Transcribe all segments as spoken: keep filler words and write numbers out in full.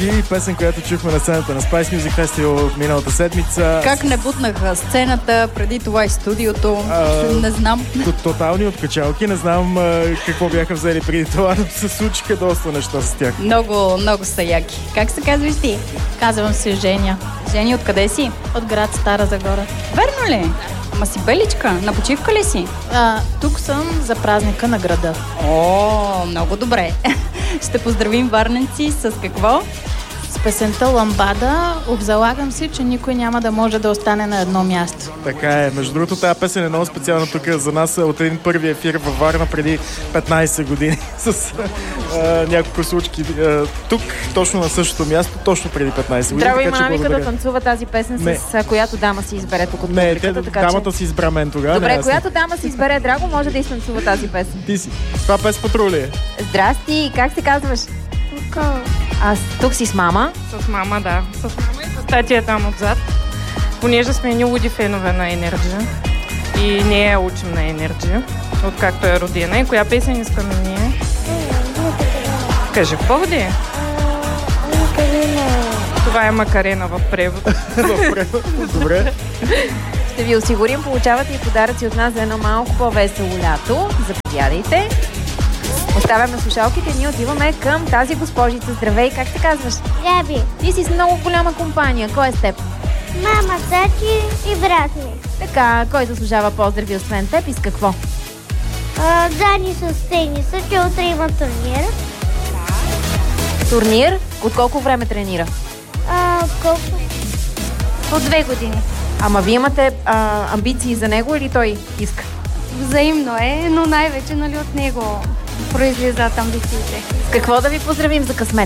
очи, песен, която чухме на сцената на Spice Music Festival миналата седмица. Как не бутнаха сцената, преди това и студиото, а, не знам. Тотални откачалки, не знам а, какво бяха взели преди това, но се случиха доста неща с тях. Много, много са яки. Как се казваш ти? Казвам се Женя. Жени, откъде си? От град Стара Загора. Верно ли? Ама си беличка, на почивка ли си? А, тук съм за празника на града. О, много добре. Ще поздравим варненци с какво? С песента Ламбада. Обзалагам си, че никой няма да може да остане на едно място. Така е. Между другото, тази песен е много специална тук за нас от един първи ефир във Варна преди петнайсет години с а, няколко случки а, тук, точно на същото място, точно преди петнайсет години. Драго има навика да танцува тази песен, не. с която дама си избере тук от публиката. Не, те, така, дамата че... си избра мен тогава. Добре, не, която дама си избере Драго, може да изтанцува тази песен. Ти си. Това пес патрули е. Здрасти, как се казваш? Никол. Аз тук си с мама. С мама, да. С мама и с татия там отзад. Понеже сме ни луди фенове на Energy и ние я учим на Energy, откакто е родена. И коя песен искаме ние? Кажи, какво ходи? Това е Макарена в превод. В превод, добре. Ще ви осигурим, получавате и подаръци от нас за едно малко по-весело лято. Заповядайте. Оставяме слушалките, ние отиваме към тази госпожица. Здравей, как се казваш? Габи. Ти си с много голяма компания. Кой е с теб? Мама, тати и брат ми. Така, кой заслужава поздрави освен теб и с какво? А, Дани с тениса, че утре има турнир. Турнир? От колко време тренира? А, колко? От две години. Ама вие имате а, амбиции за него или той иска? Взаимно е, но най-вече нали, от него произлизат амбициите. С какво да ви поздравим за късмет?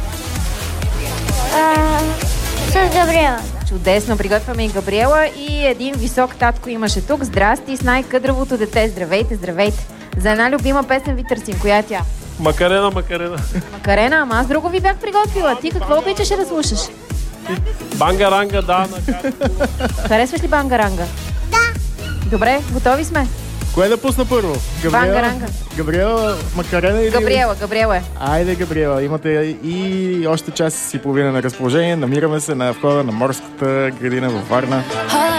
А, с Габриела. Чудесно, приготвяме и Габриела и един висок татко имаше тук. Здрасти с най-къдравото дете. Здравейте, здравейте. За една любима песен ви търсим. Коя е тя? Макарена, Макарена. Макарена, ама аз друго ви бях приготвила. Ти какво обичаше да слушаш? Бангаранга, да. Харесваш ли Бангаранга? Да. Добре, готови сме. Кое да пусна първо? Габриела? Бангаранга. Габриела, Макарена или... Габриела, Габриела е. Айде, Габриела. Имате и още час и половина на разположение. Намираме се на входа на морската градина във Варна.